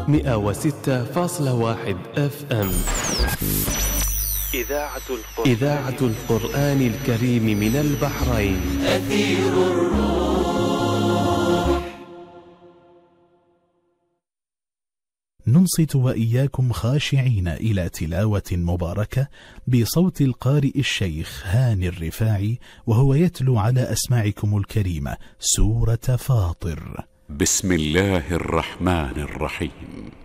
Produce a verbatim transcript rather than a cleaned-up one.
مئة وستة فاصلة واحد اف ام. إذاعة القرآن, إذاعة القرآن الكريم من البحرين. أثير الروح. ننصت وإياكم خاشعين إلى تلاوة مباركة بصوت القارئ الشيخ هاني الرفاعي، وهو يتلو على أسماعكم الكريمة سورة فاطر. بسم الله الرحمن الرحيم.